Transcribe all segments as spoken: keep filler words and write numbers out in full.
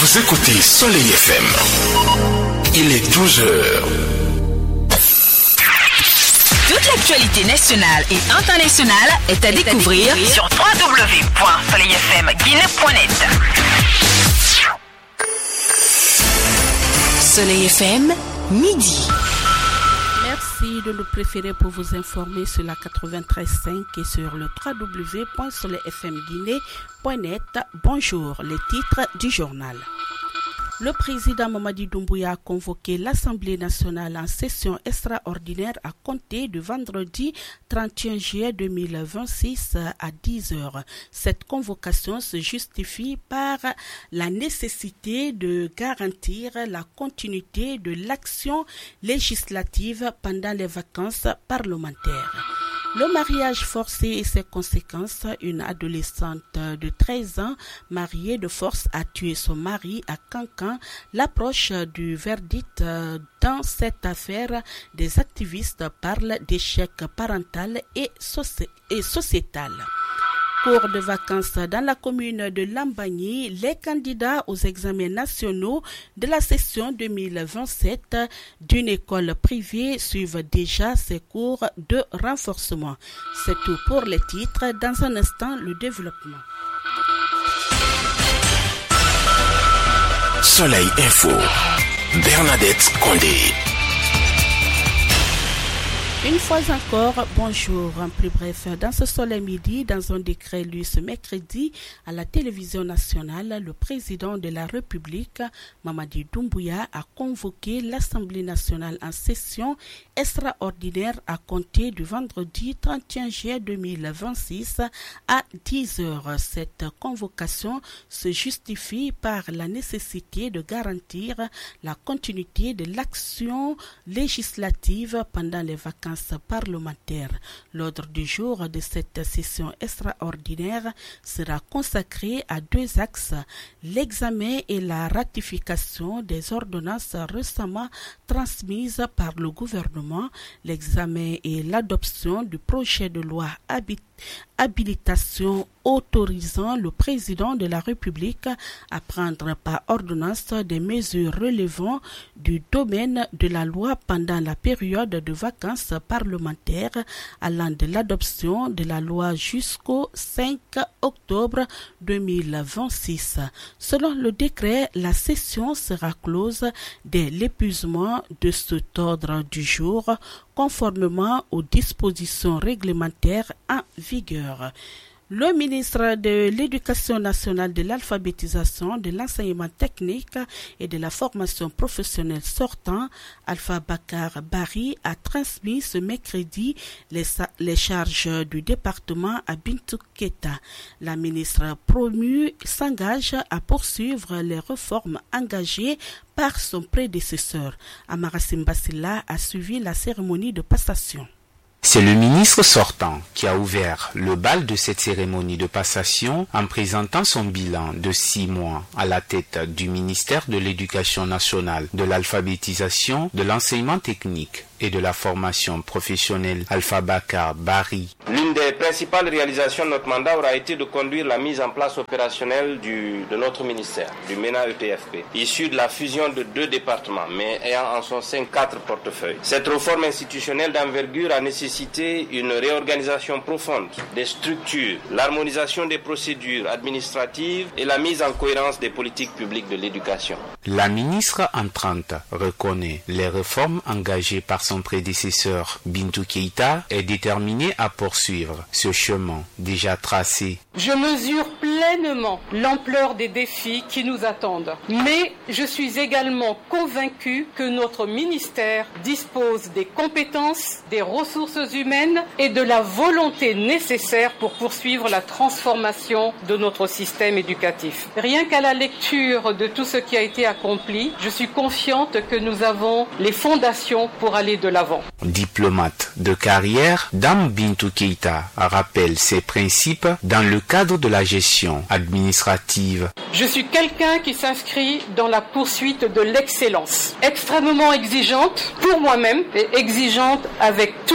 Vous écoutez Soleil F M. Il est douze heures. Toute l'actualité nationale et internationale est à découvrir sur w w w point soleil f m guinée point net. Soleil F M, midi. Merci de nous préférer pour vous informer sur la quatre-vingt-treize virgule cinq et sur le w w w point soleil f m guinée point net. Bonjour, les titres du journal. Le président Mamadi Doumbouya a convoqué l'Assemblée nationale en session extraordinaire à compter du vendredi trente et un juillet deux mille vingt-six à dix heures. Cette convocation se justifie par la nécessité de garantir la continuité de l'action législative pendant les vacances parlementaires. Le mariage forcé et ses conséquences, une adolescente de treize ans mariée de force a tué son mari à Cancan. L'approche du verdict dans cette affaire, des activistes parlent d'échec parental et, soci- et sociétal. Cours de vacances dans la commune de Lambagny, les candidats aux examens nationaux de la session deux mille vingt-sept d'une école privée suivent déjà ces cours de renforcement. C'est tout pour les titres. Dans un instant, le développement. Soleil Info. Bernadette Condé. Une fois encore, bonjour. En plus bref, dans ce soleil midi, dans un décret lu ce mercredi à la télévision nationale, le président de la République, Mamadi Doumbouya, a convoqué l'Assemblée nationale en session extraordinaire à compter du vendredi trente et un juillet deux mille vingt-six à dix heures. Cette convocation se justifie par la nécessité de garantir la continuité de l'action législative pendant les vacances parlementaire. L'ordre du jour de cette session extraordinaire sera consacré à deux axes, l'examen et la ratification des ordonnances récemment transmises par le gouvernement, l'examen et l'adoption du projet de loi habit habilitation autorisant le président de la République à prendre par ordonnance des mesures relevant du domaine de la loi pendant la période de vacances parlementaires allant de l'adoption de la loi jusqu'au cinq octobre deux mille vingt-six. Selon le décret, la session sera close dès l'épuisement de cet ordre du jour, conformément aux dispositions réglementaires en vigueur. Le ministre de l'Éducation nationale, de l'alphabétisation, de l'enseignement technique et de la formation professionnelle sortant, Alpha Bakar Bari, a transmis ce mercredi les, les charges du département à Bintou Keita. La ministre promue s'engage à poursuivre les réformes engagées par son prédécesseur. Amarassim Bassila a suivi la cérémonie de passation. C'est le ministre sortant qui a ouvert le bal de cette cérémonie de passation en présentant son bilan de six mois à la tête du ministère de l'Éducation nationale, de l'alphabétisation, de l'enseignement technique et de la formation professionnelle. Alpha Bakar Bari. L'une des principales réalisations de notre mandat aura été de conduire la mise en place opérationnelle du, de notre ministère, du MENA E P F P, issu de la fusion de deux départements, mais ayant en son sein quatre portefeuilles. Cette réforme institutionnelle d'envergure a nécessité une réorganisation profonde des structures, l'harmonisation des procédures administratives et la mise en cohérence des politiques publiques de l'éducation. La ministre entrante reconnaît les réformes engagées par son prédécesseur Bintou Keita est déterminée à poursuivre ce chemin déjà tracé. Je mesure pleinement l'ampleur des défis qui nous attendent, mais je suis également convaincue que notre ministère dispose des compétences, des ressources humaines et de la volonté nécessaire pour poursuivre la transformation de notre système éducatif. Rien qu'à la lecture de tout ce qui a été accompli, je suis confiante que nous avons les fondations pour aller de l'avant. Diplomate de carrière, Dame Bintou Keita rappelle ses principes dans le cadre de la gestion administrative. Je suis quelqu'un qui s'inscrit dans la poursuite de l'excellence, extrêmement exigeante pour moi-même et exigeante avec tous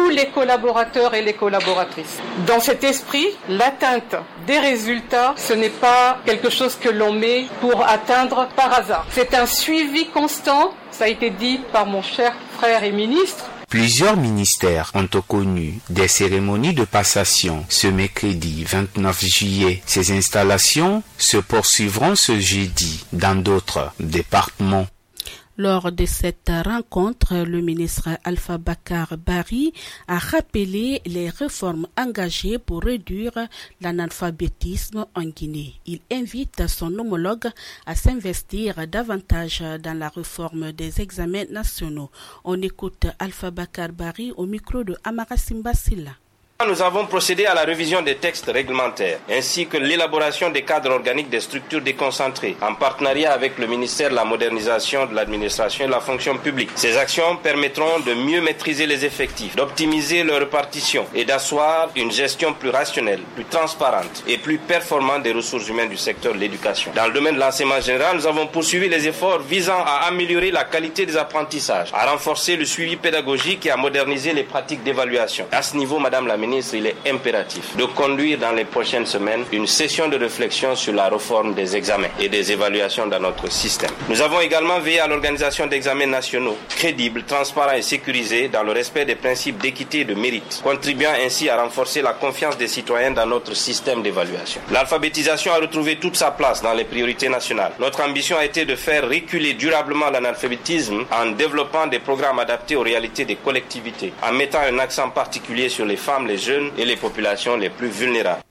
les collaborateurs et les collaboratrices. Dans cet esprit, l'atteinte des résultats, ce n'est pas quelque chose que l'on met pour atteindre par hasard. C'est un suivi constant, ça a été dit par mon cher frère et ministre. Plusieurs ministères ont connu des cérémonies de passation ce mercredi vingt-neuf juillet. Ces installations se poursuivront ce jeudi dans d'autres départements. Lors de cette rencontre, le ministre Alpha Bakar Barry a rappelé les réformes engagées pour réduire l'analphabétisme en Guinée. Il invite son homologue à s'investir davantage dans la réforme des examens nationaux. On écoute Alpha Bakar Barry au micro de Amara Simbasila. Nous avons procédé à la révision des textes réglementaires ainsi que l'élaboration des cadres organiques des structures déconcentrées en partenariat avec le ministère de la modernisation de l'administration et de la fonction publique. Ces actions permettront de mieux maîtriser les effectifs, d'optimiser leur répartition et d'asseoir une gestion plus rationnelle, plus transparente et plus performante des ressources humaines du secteur de l'éducation. Dans le domaine de l'enseignement général, nous avons poursuivi les efforts visant à améliorer la qualité des apprentissages, à renforcer le suivi pédagogique et à moderniser les pratiques d'évaluation. À ce niveau, Madame la Ministre, il est impératif de conduire dans les prochaines semaines une session de réflexion sur la réforme des examens et des évaluations dans notre système. Nous avons également veillé à l'organisation d'examens nationaux crédibles, transparents et sécurisés dans le respect des principes d'équité et de mérite, contribuant ainsi à renforcer la confiance des citoyens dans notre système d'évaluation. L'alphabétisation a retrouvé toute sa place dans les priorités nationales. Notre ambition a été de faire reculer durablement l'analphabétisme en développant des programmes adaptés aux réalités des collectivités, en mettant un accent particulier sur les femmes, les jeunes et les populations les plus vulnérables.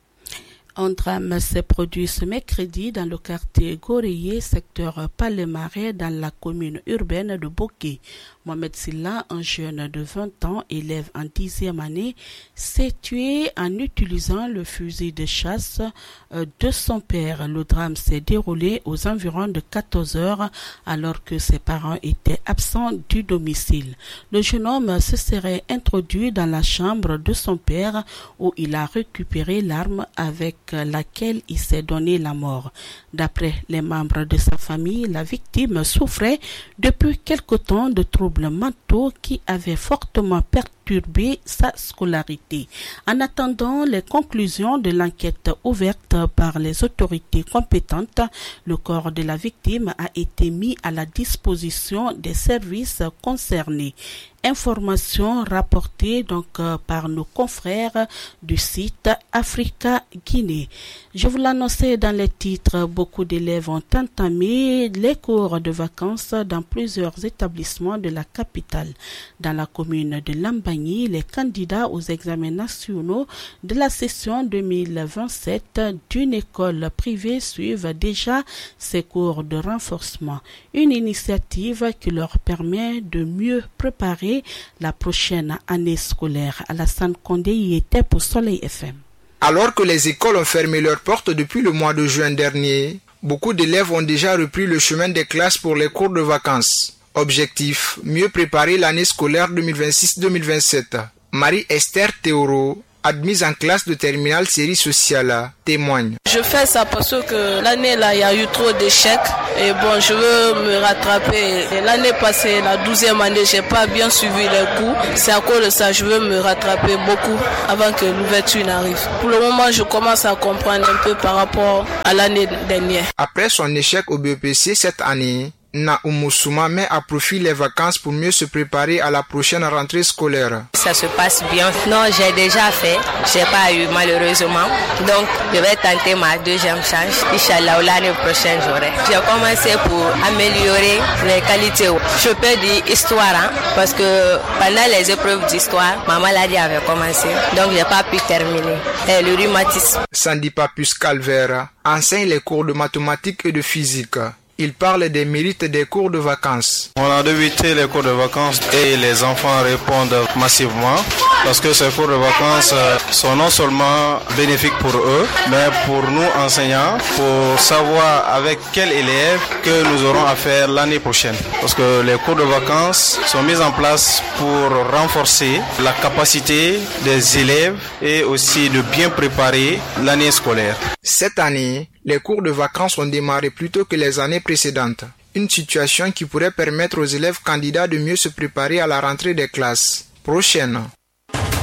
Un drame s'est produit ce mercredi dans le quartier Goréyé, secteur Palais-Marais, dans la commune urbaine de Boké. Mohamed Silla, un jeune de vingt ans, élève en dixième année, s'est tué en utilisant le fusil de chasse de son père. Le drame s'est déroulé aux environs de quatorze heures alors que ses parents étaient absents du domicile. Le jeune homme se serait introduit dans la chambre de son père où il a récupéré l'arme avec laquelle il s'est donné la mort. D'après les membres de sa famille, la victime souffrait depuis quelque temps de troubles mentaux qui avaient fortement perturbé sa scolarité. En attendant les conclusions de l'enquête ouverte par les autorités compétentes, le corps de la victime a été mis à la disposition des services concernés. Information rapportée donc euh, par nos confrères du site Africa Guinée. Je vous l'annonçais dans les titres, beaucoup d'élèves ont entamé les cours de vacances dans plusieurs établissements de la capitale. Dans la commune de Lambagny, les candidats aux examens nationaux de la session deux mille vingt-sept d'une école privée suivent déjà ces cours de renforcement. Une initiative qui leur permet de mieux préparer la prochaine année scolaire. Alassane Condé y était pour Soleil F M. Alors que les écoles ont fermé leurs portes depuis le mois de juin dernier, beaucoup d'élèves ont déjà repris le chemin des classes pour les cours de vacances. Objectif, mieux préparer l'année scolaire deux mille vingt-six deux mille vingt-sept. Marie-Esther Théoro, admise en classe de terminale série sociale, témoigne. Je fais ça parce que l'année là, il y a eu trop d'échecs et bon, je veux me rattraper. Et l'année passée, la douzième année, j'ai pas bien suivi les cours. C'est à cause de ça, je veux me rattraper beaucoup avant que l'ouverture n'arrive. Pour le moment, je commence à comprendre un peu par rapport à l'année dernière. Après son échec au B E P C cette année, Naoumoussouma met à profit les vacances pour mieux se préparer à la prochaine rentrée scolaire. Ça se passe bien. Non, j'ai déjà fait. J'ai pas eu malheureusement. Donc, je vais tenter ma deuxième chance. Inch'Allah, l'année prochaine, j'aurai. J'ai commencé pour améliorer les qualités. Je peux dire histoire, hein, parce que pendant les épreuves d'histoire, ma maladie avait commencé. Donc, j'ai pas pu terminer. Et le rhumatisme. Sandy Papus Calvera enseigne les cours de mathématiques et de physique. Il parle des mérites des cours de vacances. On a débuté les cours de vacances et les enfants répondent massivement parce que ces cours de vacances sont non seulement bénéfiques pour eux, mais pour nous enseignants, pour savoir avec quels élèves que nous aurons à faire l'année prochaine. Parce que les cours de vacances sont mis en place pour renforcer la capacité des élèves et aussi de bien préparer l'année scolaire. Cette année, les cours de vacances ont démarré plus tôt que les années précédentes. Une situation qui pourrait permettre aux élèves candidats de mieux se préparer à la rentrée des classes prochaines.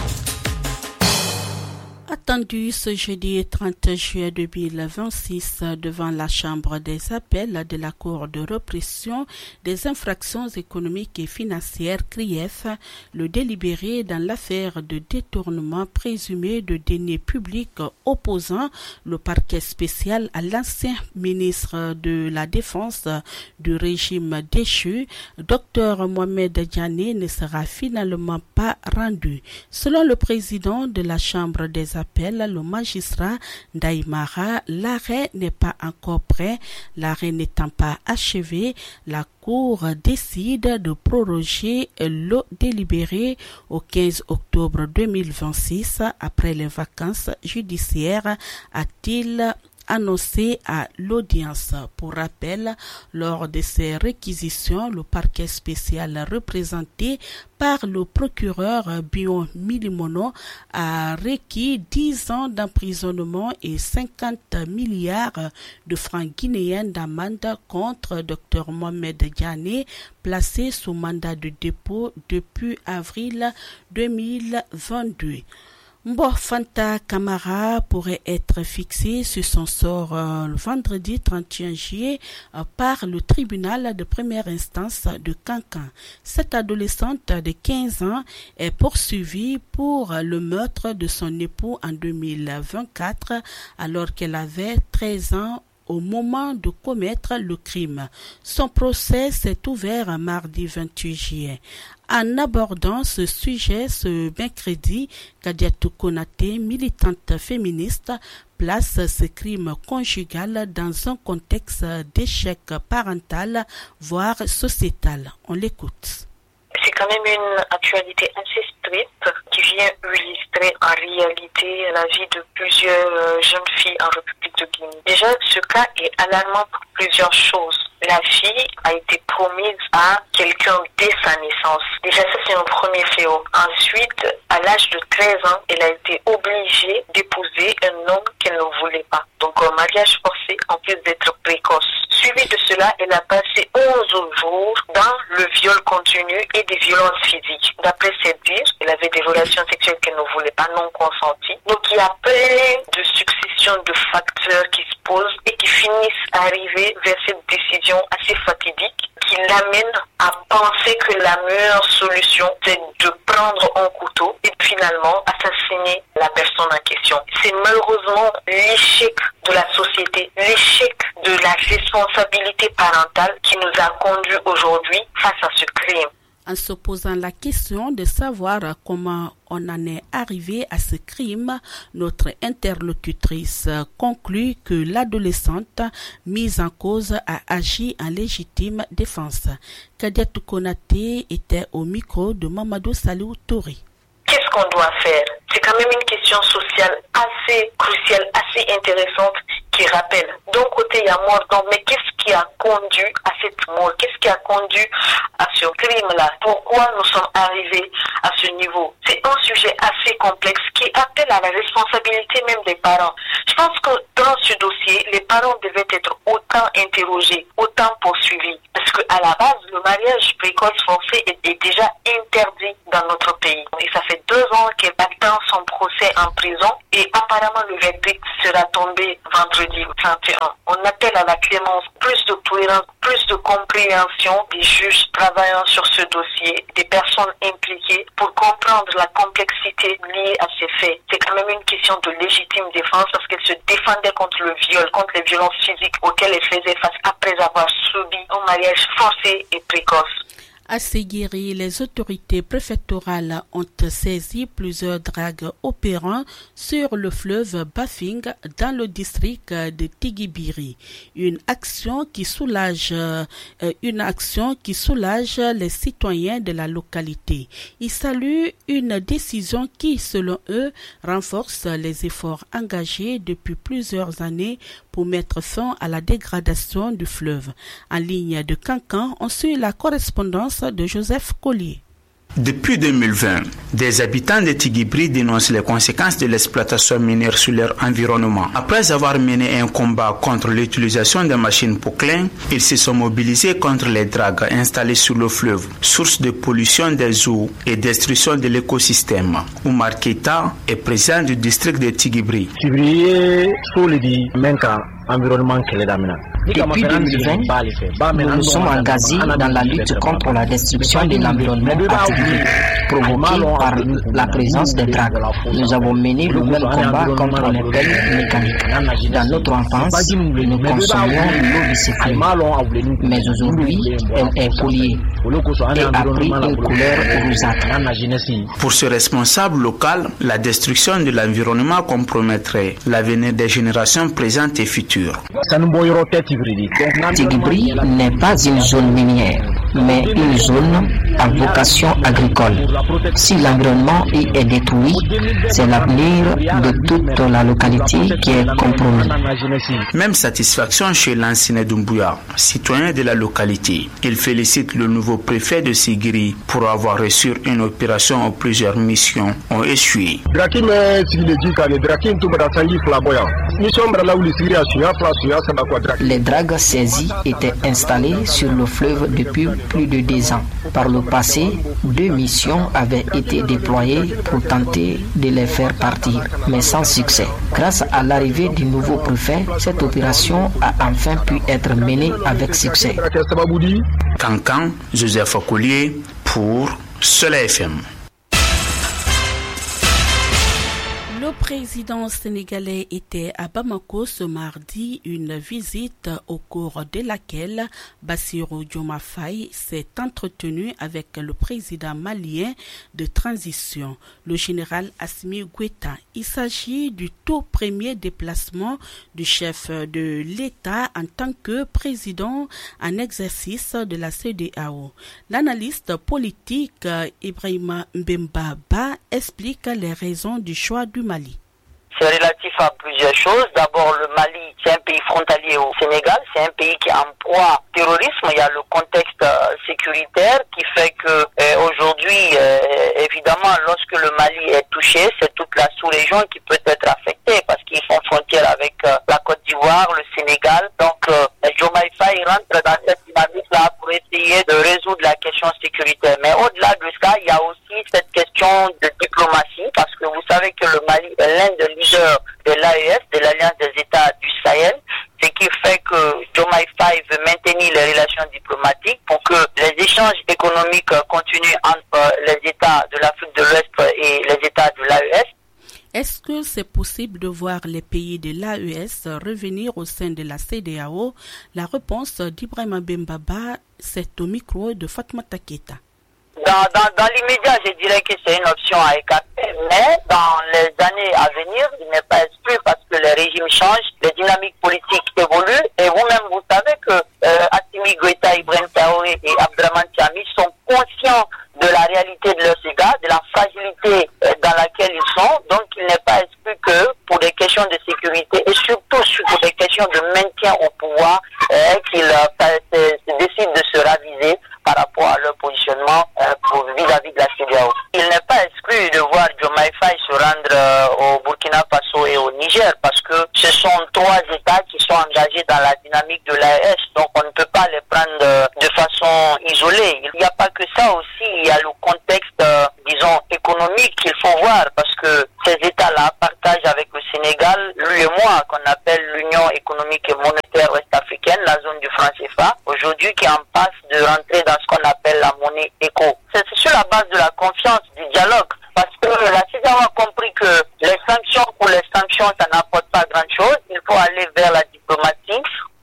Entendu ce jeudi trente juillet deux mille vingt-six devant la Chambre des appels de la Cour de répression des infractions économiques et financières C R I F, le délibéré dans l'affaire de détournement présumé de deniers publics opposant le parquet spécial à l'ancien ministre de la Défense du régime déchu, Dr Mohamed Diané, ne sera finalement pas rendu. Selon le président de la Chambre des appels, le magistrat Ndaïmara, l'arrêt n'est pas encore prêt. L'arrêt n'étant pas achevé, la Cour décide de proroger le délibéré au quinze octobre deux mille vingt-six après les vacances judiciaires, a-t-il annoncé à l'audience. Pour rappel, lors de ces réquisitions, le parquet spécial représenté par le procureur Bion Milimono a requis dix ans d'emprisonnement et cinquante milliards de francs guinéens d'amende contre Dr Mohamed Diané, placé sous mandat de dépôt depuis avril deux mille vingt-deux. Mbo Fanta Camara pourrait être fixé sur son sort euh, le vendredi trente et un juillet euh, par le tribunal de première instance de Kankan. Cette adolescente de quinze ans est poursuivie pour le meurtre de son époux en deux mille vingt-quatre alors qu'elle avait treize ans au moment de commettre le crime. Son procès s'est ouvert mardi vingt-huit juillet. En abordant ce sujet ce mercredi, Kadiatou Konaté, militante féministe, place ce crime conjugal dans un contexte d'échec parental, voire sociétal. On l'écoute. C'est quand même une actualité assez stricte qui vient illustrer en réalité la vie de plusieurs jeunes filles en République de Guinée. Déjà, ce cas est alarmant pour plusieurs choses. La fille a été promise à quelqu'un dès sa naissance. Déjà, ça c'est un premier fléau. Ensuite, à l'âge de treize ans, elle a été obligée d'épouser un homme qu'elle ne voulait pas. Donc, un mariage forcé en plus d'être précoce. Suivi de cela, elle a passé onze jours dans le viol continu et des violences physiques. D'après ses dires, elle avait des relations sexuelles qu'elle ne voulait pas, non consenties. Donc, il y a plein de successions de facteurs qui se posent et qui finissent à arriver vers cette décision assez fatidique qui l'amène à penser que la meilleure solution, c'est de prendre un couteau et finalement assassiner la personne en question. C'est malheureusement l'échec de la société, l'échec de la responsabilité parentale qui nous a conduits aujourd'hui face à ce crime. En se posant la question de savoir comment on en est arrivé à ce crime, notre interlocutrice conclut que l'adolescente mise en cause a agi en légitime défense. Kadiatou Konaté était au micro de Mamadou Salou Touré. Qu'est-ce qu'on doit faire? C'est quand même une question sociale assez cruciale, assez intéressante qui rappelle. D'un côté, il y a mort d'homme, mais qu'est-ce qui a conduit à cette mort? Qu'est-ce qui a conduit à ce crime-là? Pourquoi nous sommes arrivés à ce niveau? C'est un sujet assez complexe qui appelle à la responsabilité même des parents. Je pense que dans ce dossier, les parents devaient être autant interrogés, autant poursuivis. Parce qu'à la base, le mariage précoce forcé est déjà interdit dans notre pays. Et ça fait deux ans qu'elle attend son procès en prison et apparemment le verdict sera tombé vendredi trente et un. On appelle à la clémence, plus de tolérance, plus de compréhension des juges travaillant sur ce dossier, des personnes impliquées pour comprendre la complexité liée à ces faits. C'est quand même une question de légitime défense parce qu'elle se défendait contre le viol, contre les violences physiques auxquelles elle faisait face après avoir subi un mariage forcé et précoce. À Séguiri, les autorités préfectorales ont saisi plusieurs dragues opérant sur le fleuve Bafing dans le district de Tigibiri. Une action qui soulage, euh, une action qui soulage les citoyens de la localité. Ils saluent une décision qui, selon eux, renforce les efforts engagés depuis plusieurs années pour mettre fin à la dégradation du fleuve. En ligne de Kankan, on suit la correspondance de Joseph Collier. Depuis deux mille vingt, des habitants de Tigibri dénoncent les conséquences de l'exploitation minière sur leur environnement. Après avoir mené un combat contre l'utilisation des machines pour clés, ils se sont mobilisés contre les dragues installées sur le fleuve, source de pollution des eaux et destruction de l'écosystème. Oumar Keita est président du district de Tigibri. Depuis deux mille vingt, nous nous sommes engagés dans la lutte contre la destruction de l'environnement à Tigibri, provoquée par la présence des dragues. Nous avons mené le même combat contre les pelles mécaniques. Dans notre enfance, nous consommions l'eau de ces fleuves, mais aujourd'hui, elle est polluée et a pris une couleur rougeâtre. Pour ce responsable local, la destruction de l'environnement compromettrait l'avenir des générations présentes et futures. Tigibri n'est pas une zone minière, mais une zone à vocation agricole. Si l'environnement y est détruit, c'est l'avenir de toute la localité qui est compromis. Même satisfaction chez Lansine Doumbouya, citoyen de la localité. Il félicite le nouveau préfet de Sigiri pour avoir reçu une opération où plusieurs missions ont échoué. Les dragues saisies étaient installées sur le fleuve depuis plus de dix ans. Par le passé, deux missions avaient été déployées pour tenter de les faire partir, mais sans succès. Grâce à l'arrivée du nouveau préfet, cette opération a enfin pu être menée avec succès. Cancan, Joseph Collier pour Soleil F M. Le président sénégalais était à Bamako ce mardi, une visite au cours de laquelle Bassirou Diomaye Faye s'est entretenu avec le président malien de transition, le général Assimi Goïta. Il s'agit du tout premier déplacement du chef de l'État en tant que président en exercice de la C E D E A O. L'analyste politique Ibrahima Mbemba Ba explique les raisons du choix du Mali. C'est relatif à plusieurs choses. D'abord, le Mali, c'est un pays frontalier au Sénégal. C'est un pays qui est en proie au terrorisme. Il y a le contexte euh, sécuritaire qui fait que euh, aujourd'hui, euh, évidemment, lorsque le Mali est touché, c'est toute la sous-région qui peut être affectée parce qu'ils font frontière avec euh, la Côte d'Ivoire, le Sénégal. Donc, euh, Diomaye Faye rentre dans cette dynamique-là pour essayer de résoudre la question sécuritaire. Mais au-delà de ça, il y a aussi cette question de diplomatie parce que vous savez que le Mali est l'un des leaders de l'A E S, de l'Alliance des États du Sahel, ce qui fait que Diomaye Faye veut maintenir les relations diplomatiques pour que les échanges économiques continuent entre les États de l'Afrique de l'Ouest et les États de l'A E S. Est-ce que c'est possible de voir les pays de l'A E S revenir au sein de la C E D E A O? La réponse d'Ibrahima Bembaba, c'est au micro de Fatoumata Keita. Dans, dans, dans l'immédiat, je dirais que c'est une option à écarter, mais dans les années à venir, il n'est pas exclu parce que les régimes changent, les dynamiques politiques évoluent, et vous-même, vous savez que euh, Assimi Goïta, Ibrahim Traoré et Abdraman Tchami sont conscients de la réalité de leurs égards, de la fragilité euh, dans laquelle ils sont, donc il n'est pas exclu que pour des questions de sécurité et surtout pour des questions de maintien au pouvoir, euh, qu'ils euh, décident de se raviser par rapport à leur positionnement euh, pour vis-à-vis de la C E D E A O. Il n'est pas exclu de voir Diomaye Faye se rendre euh, au Burkina Faso et au Niger parce que ce sont trois États qui sont engagés dans la dynamique de l'A E S, donc on ne peut pas les prendre euh, de façon isolée. Il n'y a pas que ça aussi, il y a le contexte, euh, disons, économique qu'il faut voir parce que ces États-là partagent avec le Sénégal l'UEMOA qu'on appelle l'Union économique et monétaire ouest-africaine, la zone du franc C F A, aujourd'hui qui est en passe de rentrer dans ce qu'on appelle la monnaie éco. C'est sur la base de la confiance, du dialogue, parce que la C E D E A O a compris que les sanctions pour les sanctions, ça n'apporte pas grand-chose. Il faut aller vers la diplomatie.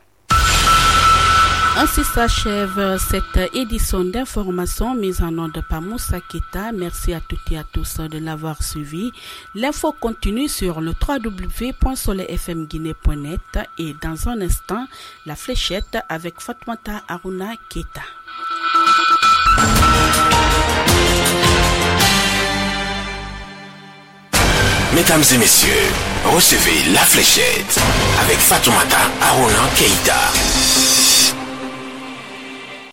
Ainsi s'achève cette édition d'information mise en onde par Moussa Keita. Merci à toutes et à tous de l'avoir suivi. L'info continue sur le w w w point soleil f m guinée point net et dans un instant, la fléchette avec Fatoumata Aruna Keita. Mesdames et messieurs, recevez la fléchette avec Fatoumata Aruna Keita.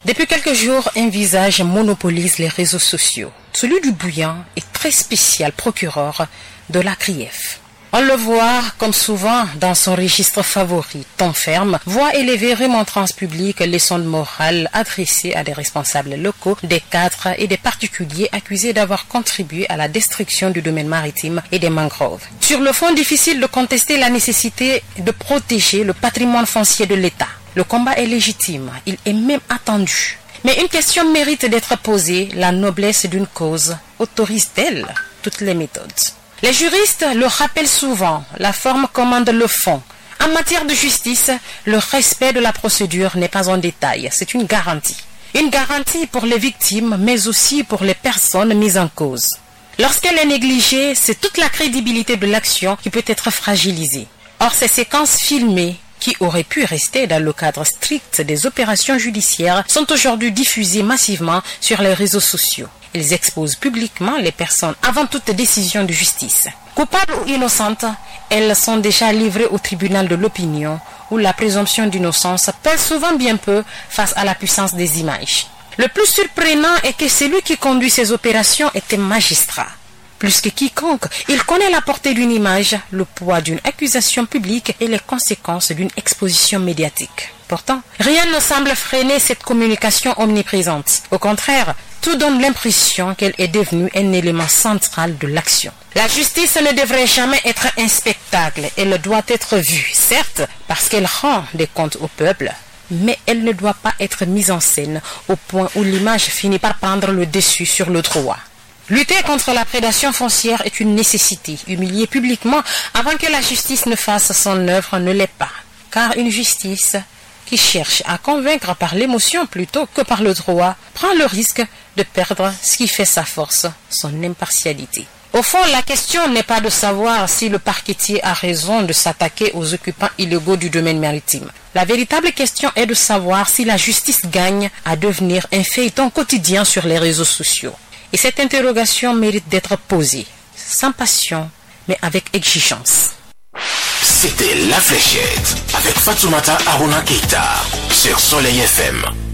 Depuis quelques jours, un visage monopolise les réseaux sociaux. Celui du bouillant et très spécial procureur de la C R I E F. On le voit, comme souvent, dans son registre favori, ton ferme, voix élevée, remontrance publique, leçons de morale adressées à des responsables locaux, des cadres et des particuliers accusés d'avoir contribué à la destruction du domaine maritime et des mangroves. Sur le fond, difficile de contester la nécessité de protéger le patrimoine foncier de l'État. Le combat est légitime, il est même attendu. Mais une question mérite d'être posée, la noblesse d'une cause autorise-t-elle toutes les méthodes ? Les juristes le rappellent souvent, la forme commande le fond. En matière de justice, le respect de la procédure n'est pas un détail, c'est une garantie. Une garantie pour les victimes, mais aussi pour les personnes mises en cause. Lorsqu'elle est négligée, c'est toute la crédibilité de l'action qui peut être fragilisée. Or, ces séquences filmées, qui auraient pu rester dans le cadre strict des opérations judiciaires, sont aujourd'hui diffusées massivement sur les réseaux sociaux. Ils exposent publiquement les personnes avant toute décision de justice. Coupables ou innocentes, elles sont déjà livrées au tribunal de l'opinion, où la présomption d'innocence pèse souvent bien peu face à la puissance des images. Le plus surprenant est que celui qui conduit ces opérations est un magistrat. Plus que quiconque, il connaît la portée d'une image, le poids d'une accusation publique et les conséquences d'une exposition médiatique. Pourtant, rien ne semble freiner cette communication omniprésente. Au contraire, tout donne l'impression qu'elle est devenue un élément central de l'action. La justice ne devrait jamais être un spectacle, elle doit être vue, certes, parce qu'elle rend des comptes au peuple, mais elle ne doit pas être mise en scène au point où l'image finit par prendre le dessus sur le droit. Lutter contre la prédation foncière est une nécessité. Humilier publiquement avant que la justice ne fasse son œuvre ne l'est pas, car une justice qui cherche à convaincre par l'émotion plutôt que par le droit, prend le risque de perdre ce qui fait sa force, son impartialité. Au fond, la question n'est pas de savoir si le parquetier a raison de s'attaquer aux occupants illégaux du domaine maritime. La véritable question est de savoir si la justice gagne à devenir un feuilleton quotidien sur les réseaux sociaux. Et cette interrogation mérite d'être posée, sans passion, mais avec exigence. C'était La Fléchette avec Fatoumata Aruna Keita sur Soleil F M.